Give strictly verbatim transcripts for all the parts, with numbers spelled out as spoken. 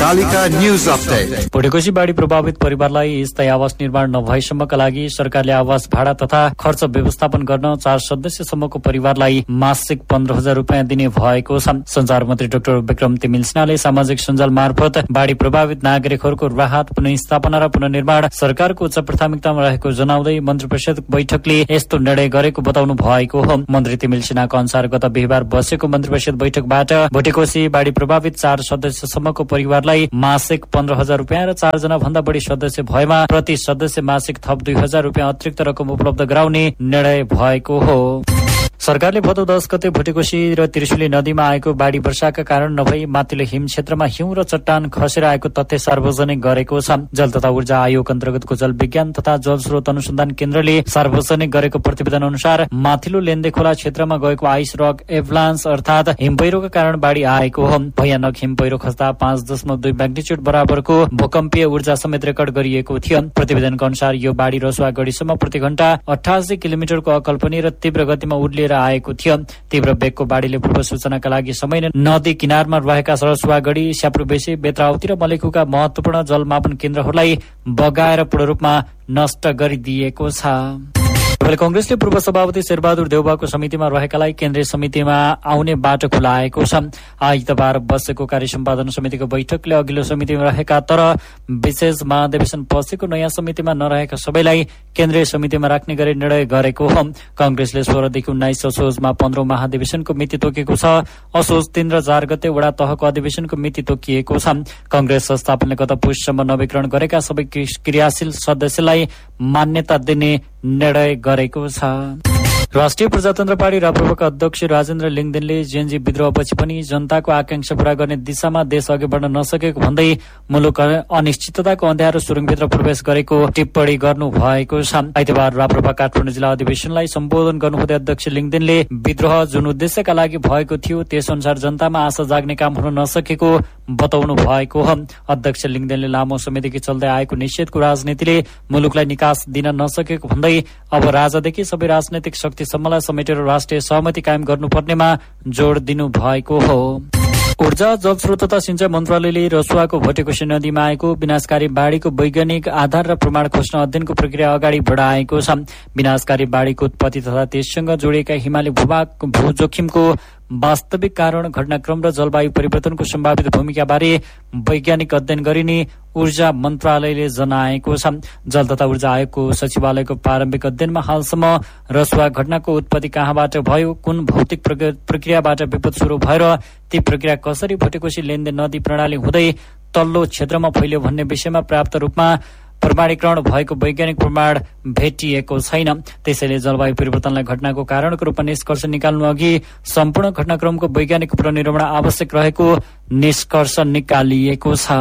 Kalika news update. भुटेकोशी बाढी प्रभावित परिवारलाई स्थायी आवास निर्माण नभएसम्मका लागि सरकारले आवास भाडा तथा खर्च व्यवस्थापन गर्न चार सदस्यसम्मको परिवारलाई मासिक पन्ध्र हजार रुपियाँ दिने भएको छ। संचार मन्त्री डाक्टर विक्रम तिमिल सिन्हाले सामाजिक सञ्जाल मार्फत बाढी प्रभावित नागरिकहरूको राहत, पुनःस्थापना र पुनर्निर्माण सरकारको उच्च प्राथमिकतामा रहेको जनाउँदै मन्त्री परिषद बैठकले यस्तो निर्णय गरेको बताउनु भएको हो। मन्त्री तिमिल सिन्हाको अनुसार गत बिहिबार बसेको मन्त्री परिषद बैठकबाट भुटेकोशी बाढी प्रभावित चार सदस्यसम्मको परिवारलाई मासिक पन्ध्र हजार रुपियाँ र चारजना भन्दा बढी सदस्य भएमा प्रति सदस्य मासिक थप दुई हजार रुपियाँ अतिरिक्त रकम उपलब्ध गराउने निर्णय भएको हो। सरकारले भदौ दस गते भुटेकोशी र त्रिशुली नदीमा आएको बाढी वर्षाका कारण नभई माथिल्लो हिम क्षेत्रमा हिउँ र चट्टान खसेर आएको तथ्य सार्वजनिक गरेको छ। जल तथा ऊर्जा आयोग अन्तर्गतको जल विज्ञान तथा जल स्रोत अनुसन्धान केन्द्रले सार्वजनिक गरेको प्रतिवेदन अनुसार माथिल्लो लेन्दे खोला क्षेत्रमा गएको आइस रक एभलान्स अर्थात हिम पहिरोका कारण बाढी आएको हो। भयानक हिम पहिरो खस्दा पाँच दशमलव दुई म्याग्निच्युड बराबरको भूकम्पीय ऊर्जा समेत रेकर्ड गरिएको थियो। प्रतिवेदनको अनुसार यो बाढी रसुवागढीसम्म प्रति घण्टा अठासी किलोमिटरको अकल्पनीय र तीव्र गतिमा उर्लिएर आएको थियो। तीव्र वेगको बाढीले पूर्व सूचनाका लागि समय नै नदी किनारमा रहेका रसुवागढी, स्याप्रुबेसी, बेत्रावती र मलेखुका महत्वपूर्ण जलमापन केन्द्रहरूलाई बगाएर पूर्ण रूपमा नष्ट गरिदिएको छ। कंग्रेसले पूर्व सभापति शेरबहादुर देउबाको समितिमा रहेकालाई केन्द्रीय समितिमा आउने बाटो खुलाएको छ। आइतबार बसेको कार्य सम्पादन समितिको बैठकले अघिल्लो समितिमा रहेका तर विशेष महाधिवेशन पछिको नयाँ समितिमा नरहेका सबैलाई केन्द्रीय समितिमा राख्ने गरी निर्णय गरेको हो। कंग्रेसले सोह्रदेखि उन्नाइस असोजमा पन्ध्रौं महाधिवेशनको मिति तोकेको छ। असोज तीन र चार गते वडा तहको अधिवेशनको मिति तोकिएको छ। कंग्रेस संस्थापनले गत पुससम्म नवीकरण गरेका सबै क्रियाशील सदस्यलाई मान्यता दिने निर्णय गरेको छ। राष्ट्रिय प्रजातन्त्र पार्टी राप्रपाका अध्यक्ष राजेन्द्र लिङदेनले जेएनजी विद्रोहपछि पनि जनताको आकांक्षा पूरा गर्ने दिशामा देश अघि बढ्न नसकेको भन्दै मुलुक अनिश्चितताको अँध्यारो सुरुङभित्र प्रवेश गरेको टिप्पणी गर्नु भएको छ। आइतबार राप्रपा काठमाडौँ जिल्ला अधिवेशनलाई सम्बोधन गर्नुहुँदै अध्यक्ष लिङदेनले विद्रोह जुन उद्देश्यका लागि भएको थियो त्यस अनुसार जनतामा आशा जाग्ने काम हुन नसकेको बताउनु भएको हो। अध्यक्ष लिङदेनले लामो समयदेखि चल्दै आएको निषेधको राजनीतिले मुलुकलाई निकास दिन नसकेको भन्दै अब राजादेखि सबै राजनैतिक शक्तिसम्मलाई समेटेर राष्ट्रिय सहमति कायम गर्नुपर्नेमा जोड़ दिनु भएको हो। ऊर्जा, जल स्रोत तथा सिंचाई मन्त्रालयले रसुवाको भुटेकोशी नदीमा आएको विनाशकारी बाढीको वैज्ञानिक आधार र प्रमाण खोज्न अध्ययनको प्रक्रिया अगाडि बढाएको छ। विनाशकारी बाढीको उत्पत्ति तथा त्यससँग जोडिएका हिमाली भूभाग भू जोखिमको वास्तविक कारण, घटनाक्रम र जलवायु परिवर्तनको सम्भावित भूमिकाबारे वैज्ञानिक अध्ययन गरिने ऊर्जा मन्त्रालयले जनाएको छ। जल तथा ऊर्जा आयोगको सचिवालयको प्रारम्भिक अध्ययनमा हालसम्म रसुवा घटनाको उत्पत्ति कहाँबाट भयो, कुन भौतिक प्रक्रियाबाट विपद शुरू भएर ती प्रक्रिया कसरी भुटेकोशी लेनदेन नदी प्रणाली हुँदै तल्लो क्षेत्रमा फैल्यो भन्ने विषयमा पर्याप्त रूपमा प्रमाणीकरण भएको वैज्ञानिक प्रमाण भेटिएको छैन। त्यसैले जलवायु परिवर्तनलाई घटनाको कारणको रूपमा निष्कर्ष निकाल्नु अघि सम्पूर्ण घटनाक्रमको वैज्ञानिक पुनर्निर्माण आवश्यक रहेको निष्कर्ष निकालिएको छ।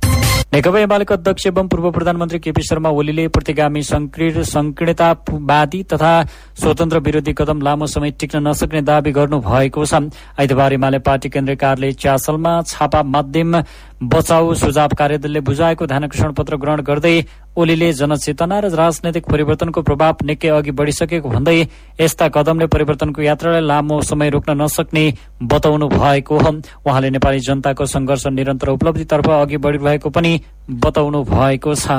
नेकपा एमालेका अध्यक्ष एवं पूर्व प्रधानमन्त्री केपी शर्मा ओलीले प्रतिगामी संकीर्णतावादी तथा स्वतन्त्र विरोधी कदम लामो समय टिक्न नसक्ने दावी गर्नु भएको छ। आइतबार एमाले पार्टी केन्द्रीय कार्यालय च्यासलमा छापा माध्यम बचाउ सुझाव कार्यदलले बुझाएको ध्यानाकर्षण पत्र ग्रहण गर्दै ओलीले जनचेतना र राजनैतिक परिवर्तनको प्रभाव निकै अघि बढिसकेको भन्दै यस्ता कदमले परिवर्तनको यात्रालाई लामो समय रोक्न नसक्ने बताउनु भएको हो। उहाँले नेपाली जनताको संघर्ष निरन्तर उपलब्धितर्फ अघि बढिरहेको पनि बताउनु भएको छ।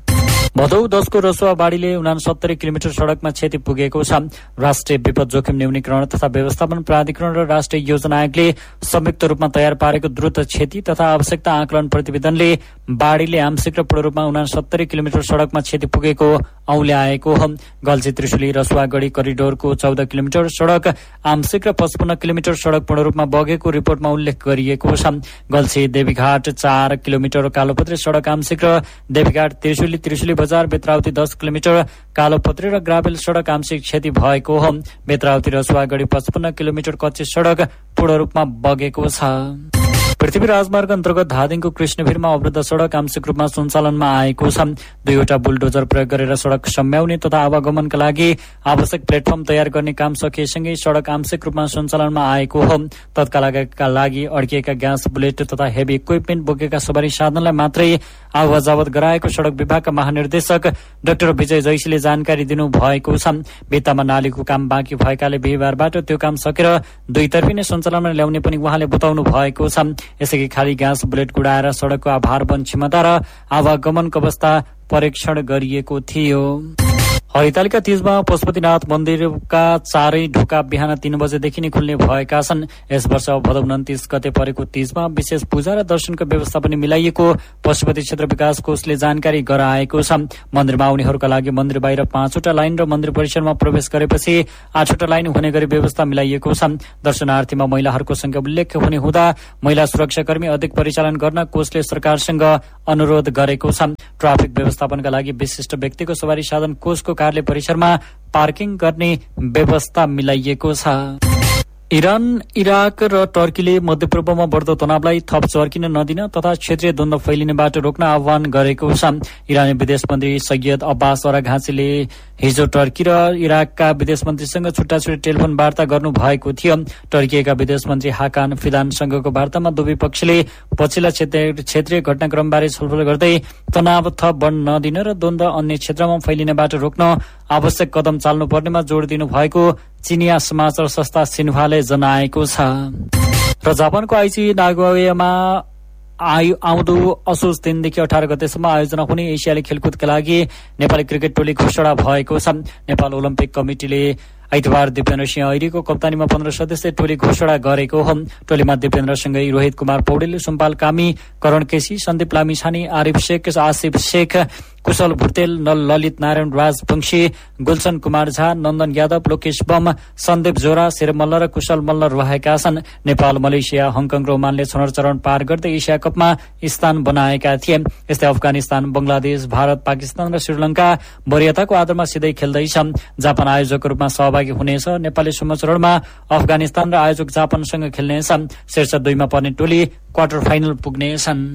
भदौ दसको रसुवा बाढीले उनासत्तरी किलोमिटर सड़कमा क्षति पुगेको छ। राष्ट्रिय विपद जोखिम न्यूनीकरण तथा व्यवस्थापन प्राधिकरण र राष्ट्रिय योजना आयोगले संयुक्त रूपमा तयार पारेको द्रुत क्षति तथा आवश्यकता आकलन प्रतिवेदनले बाढीले आंशिक र पूर्ण रूपमा उनासत्तरी किलोमिटर सड़कमा क्षति पुगेको औले आएको हो। गल्छी त्रिशुली रसुवागढी करिडोरको चौध किलोमिटर सड़क आंशिक र पचपन्न किलोमिटर सड़क पूर्ण रूपमा बगेको रिपोर्टमा उल्लेख गरिएको छ। गल्छी देवीघाट चार किलोमिटर कालोपत्री सड़क आंशिक र देवीघाट त्रिशुली त्रिशुली बजार बेत्रावती दस किलोमिटर कालोपत्री र ग्राभेल सड़क आंशिक क्षति भएको हो। बेत्रावती रसुवागढी पचपन्न किलोमिटर कच्ची सड़क पूर्ण रूपमा बगेको छ। पृथ्वी राजमार्ग अन्तर्गत धादिङको कृष्णभिरमा अवरुद्ध सड़क आंशिक रूपमा सञ्चालनमा आएको छ। दुईवटा बुलडोजर प्रयोग गरेर सड़क सम्याउने तथा आवागमनका लागि आवश्यक प्लेटफर्म तयार गर्ने काम सकिएसँगै सड़क आंशिक रूपमा सञ्चालनमा आएको हो। तत्कालका लागि अड्किएका ग्यास बुलेट तथा हेभी इक्विपमेन्ट बोकेका सवारी साधनलाई मात्रै आवजावत गराएको सड़क विभागका महानिर्देशक डाक्टर विजय जैसीले जानकारी दिनु भएको छ। भित्तामा नालीको काम बाँकी भएकाले बिहिबारबाट त्यो काम सकेर दुईतर्फी नै सञ्चालनमा ल्याउने पनि उहाँले बताउनु भएको छ। यसअघि खाली घाँस बुलेट गुडाएर सड़कको आभार वन क्षमता र आवागमनको अवस्था परीक्षण गरिएको थियो। हरितालिका तीजमा पशुपतिनाथ मन्दिरका चारै ढोका बिहान तीन बजेदेखि नै खुल्ने भएका छन्। यस वर्ष भदौ उन्तिस गते परेको तीजमा विशेष पूजा र दर्शनको व्यवस्था पनि मिलाइएको पशुपति क्षेत्र विकास कोषले जानकारी गराएको छ। मन्दिरमा आउनेहरूका लागि मन्दिर बाहिर पाँचवटा लाइन र मन्दिर परिसरमा प्रवेश गरेपछि आठवटा लाइन हुने गरी व्यवस्था मिलाइएको छ। दर्शनार्थीमा महिलाहरूको संख्या उल्लेख हुने हुँदा महिला सुरक्षाकर्मी अधिक परिचालन गर्न कोषले सरकारसँग अनुरोध गरेको छ। ट्राफिक व्यवस्थापनका लागि विशिष्ट व्यक्तिको सवारी साधन कोषको कार्यालय परिसरमा पार्किङ गर्ने व्यवस्था मिलाइएको छ। इरान, इराक र टर्कीले मध्यपूर्वमा बढ्दो तनावलाई थप चर्किन नदिन तथा क्षेत्रीय द्वन्द्व फैलिनेबाट रोक्न आह्वान गरेको छ। इरानी विदेश मन्त्री सैयद अब्बास अराघाँचीले हिजो टर्की र इराकका विदेश मन्त्रीसँग छुट्टा छुट्टै टेलिफोन वार्ता गर्नु भएको थियो। टर्कीका विदेश मन्त्री हाकान फिदानसँगको वार्तामा दुवै पक्षले पछिल्ला क्षेत्रीय घटनाक्रमबारे छलफल गर्दै तनाव थप बढ्न नदिन र द्वन्द्व अन्य क्षेत्रमा फैलिनेबाट रोक्न आवश्यक कदम चाल्नुपर्नेमा जोड़ दिनु भएको चिनिया समाचार संस्था सिन्हुवाले जनाएको छ। र जापानको आइची नागोयामा आउँदो असोज तीनदेखि अठार गतेसम्म आयोजना हुने एसियाली खेलकुदका लागि नेपाली क्रिकेट टोली घोषणा भएको छ। नेपाल ओलम्पिक कमिटिले आइतबार दिपेन्द्र सिंह ऐरीको कप्तानीमा पन्ध्र सदस्यीय टोली घोषणा गरेको हो। टोलीमा दिपेन्द्रसँगै रोहित कुमार पौडेल, सुम्पाल कामी, करण केसी, सन्दीप लामिछाने, आरिफ शेख, आसिफ शेख, कुशल भुटेल, नल ललित नारायण राजवंशी, गुलशन कुमार झा, नन्दन यादव, लोकेश बम, सन्दीप जोरा, शेर मल्ल र कुशल मल्ल रहेका छन्। नेपाल, मलेसिया, हङकङ र ओमानले छनौट चरण पार गर्दै एसिया कपमा स्थान बनाएका थिए। यस्तै अफगानिस्तान, बंगलादेश, भारत, पाकिस्तान र श्रीलंका वरियताको आधारमा सिधै खेल्दैछ। जापान आयोजकको रूपमा सहभागी हुनेछ। नेपालले सम्म चरणमा अफगानिस्तान र आयोजक जापानसँग खेल्नेछ। शीर्ष दुईमा पर्ने टोली quarter final पुग्नेछन्।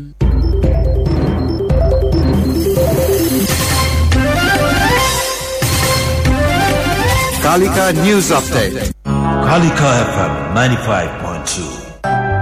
Kalika News Update. Kalika F M ninety-five point two.